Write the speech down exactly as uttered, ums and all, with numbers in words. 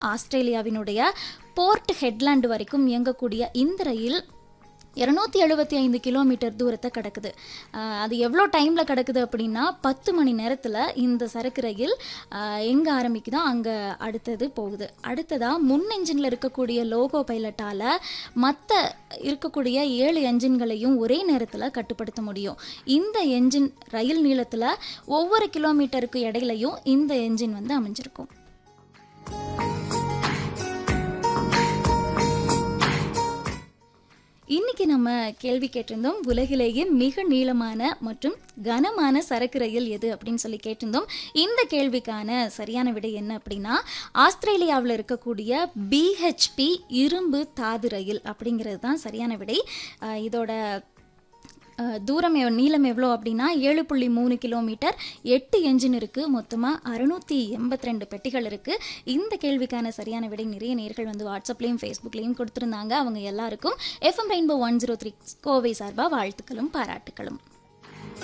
ஆஸ்திரேலியாவினுடைய board ஹெட்லாண்டு வரைக்கும் இயங்கக்கூடிய இந்த ரயில் இருநூத்தி எழுபத்தி ஐந்து கிலோமீட்டர் தூரத்தை கிடக்குது. அது எவ்வளோ டைமில் கிடக்குது அப்படின்னா பத்து மணி நேரத்தில் இந்த சரக்கு ரயில் எங்கே ஆரம்பிக்குதோ அங்கே அடுத்தது போகுது. அடுத்ததாக முன் என்ஜினில் இருக்கக்கூடிய லோகோ பைலட்டால் மற்ற இருக்கக்கூடிய ஏழு என்ஜின்களையும் ஒரே நேரத்தில் கட்டுப்படுத்த முடியும். இந்த என்ஜின் ரயில் நீளத்தில் ஒவ்வொரு கிலோமீட்டருக்கு இடையிலையும் இந்த என்ஜின் வந்து அமைஞ்சிருக்கும். இன்னைக்கு நம்ம கேள்வி கேட்டிருந்தோம், உலகிலேயே மிக நீளமான மற்றும் கனமான சரக்கு ரயில் எது அப்படின்னு சொல்லி கேட்டிருந்தோம். இந்த கேள்விக்கான சரியான விடை என்ன அப்படின்னா ஆஸ்திரேலியாவில் இருக்கக்கூடிய பிஹெச்பி இரும்பு தாது ரயில் அப்படிங்கிறது தான் சரியான விடை. இதோட தூரம் நீளம் எவ்வளோ அப்படின்னா ஏழு புள்ளி மூணு கிலோமீட்டர், எட்டு என்ஜின் இருக்குது, மொத்தமாக அறுநூற்றி எண்பத்தி ரெண்டு பெட்டிகள் இருக்குது. இந்த கேள்விக்கான சரியான விடை நிறைய நேர்கள் வந்து வாட்ஸ்அப்லேயும் ஃபேஸ்புக்லேயும் கொடுத்துருந்தாங்க. அவங்க எல்லாருக்கும் FM rainbow one zero three Kovai சார்பாக வாழ்த்துக்களும் பாராட்டுக்களும்.